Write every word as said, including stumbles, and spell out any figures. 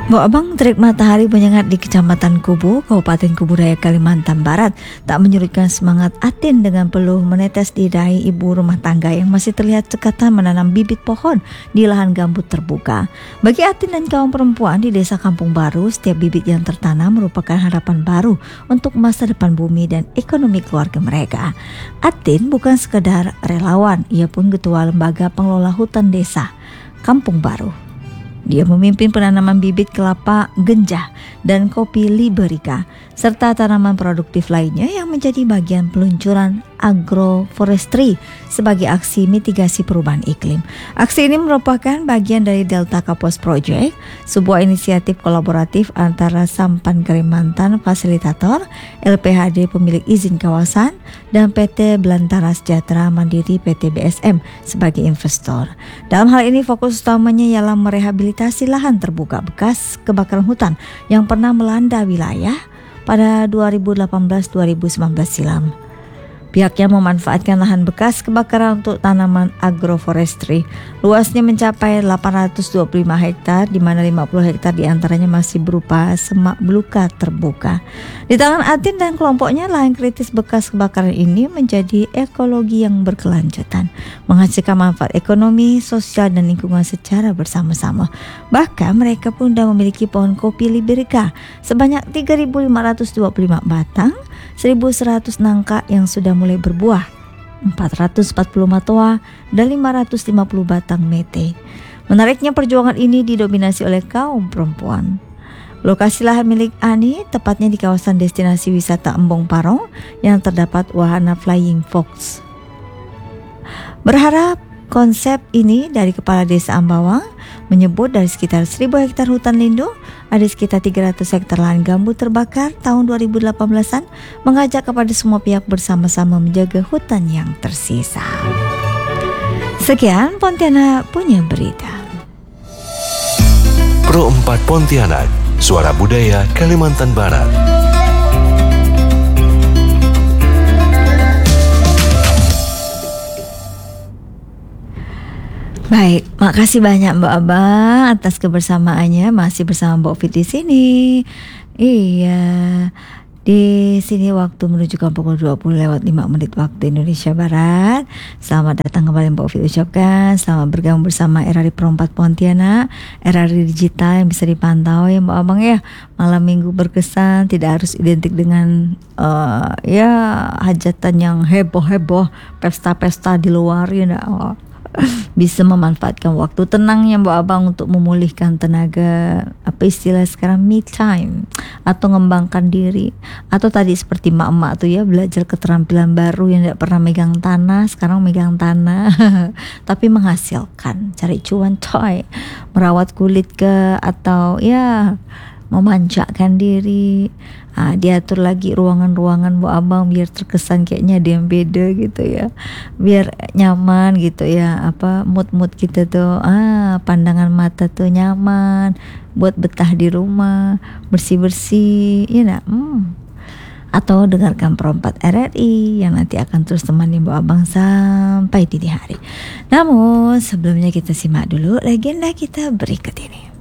Bu Abang, terik matahari menyengat di Kecamatan Kubu, Kabupaten Kubu Raya, Kalimantan Barat tak menyurutkan semangat Atin dengan peluh menetes di dahi ibu rumah tangga yang masih terlihat cekatan menanam bibit pohon di lahan gambut terbuka. Bagi Atin dan kaum perempuan di Desa Kampung Baru, setiap bibit yang tertanam merupakan harapan baru untuk masa depan bumi dan ekonomi keluarga mereka. Atin bukan sekedar relawan, ia pun ketua lembaga pengelola hutan desa Kampung Baru. Dia memimpin penanaman bibit kelapa genjah dan kopi liberica serta tanaman produktif lainnya yang menjadi bagian peluncuran agroforestry sebagai aksi mitigasi perubahan iklim. Aksi ini merupakan bagian dari Delta Kapos Project, sebuah inisiatif kolaboratif antara Sampan Kalimantan Fasilitator, L P H D pemilik izin kawasan, dan P T Belantara Sejahtera Mandiri P T B S M sebagai investor. Dalam hal ini fokus utamanya ialah merehabilitasi lahan terbuka bekas kebakaran hutan yang pernah melanda wilayah pada dua ribu delapan belas dua ribu sembilan belas silam. Pihaknya memanfaatkan lahan bekas kebakaran untuk tanaman agroforestry. Luasnya mencapai delapan ratus dua puluh lima hektar, di mana lima puluh hektar diantaranya masih berupa semak belukar terbuka. Di tangan Atin dan kelompoknya, lahan kritis bekas kebakaran ini menjadi ekologi yang berkelanjutan, menghasilkan manfaat ekonomi, sosial, dan lingkungan secara bersama-sama. Bahkan mereka pun sudah memiliki pohon kopi liberica sebanyak tiga ribu lima ratus dua puluh lima batang, seribu seratus nangka yang sudah mulai berbuah, empat ratus empat puluh matoa, dan lima ratus lima puluh batang mete. Menariknya, perjuangan ini didominasi oleh kaum perempuan. Lokasi lahan milik Ani tepatnya di kawasan destinasi wisata Embong Parong yang terdapat wahana Flying Fox. Berharap konsep ini dari Kepala Desa Ambawang menyebut dari sekitar seribu hektar hutan lindung, ada sekitar tiga ratus hektar lahan gambut terbakar tahun dua ribu delapan belasan, mengajak kepada semua pihak bersama-sama menjaga hutan yang tersisa. Sekian Pontianak punya berita. Pro empat Pontianak, suara budaya Kalimantan Barat. Baik, makasih banyak Mbak Abang atas kebersamaannya. Masih bersama Mbak Fit di sini. Iya, di sini waktu menunjukkan pukul dua puluh lewat lima menit waktu Indonesia Barat. Selamat datang kembali Mbak Fit ucapkan. Selamat bergabung bersama R R I Pro empat Pontianak, R R I digital yang bisa dipantau ya Mbak Abang ya. Malam minggu berkesan, tidak harus identik dengan uh, ya hajatan yang heboh-heboh, pesta-pesta di luar ya. Oh. Bisa memanfaatkan waktu tenangnya Mbak Abang untuk memulihkan tenaga, apa istilah sekarang, me time, atau mengembangkan diri, atau tadi seperti mak-mak tuh ya, belajar keterampilan baru yang tidak pernah megang tanah, sekarang megang tanah tapi menghasilkan, cari cuan coy, merawat kulit ke, atau ya memanjakan diri. Ah, diatur lagi ruangan-ruangan Bu Abang biar terkesan kayaknya ada yang beda gitu ya, biar nyaman gitu ya, apa mood-mood kita tuh, ah pandangan mata tuh nyaman buat betah di rumah, bersih-bersih ya nak. hmm. Atau dengarkan Pro empat R R I yang nanti akan terus temani Bu Abang sampai dini hari. Namun sebelumnya kita simak dulu legenda kita berikut ini.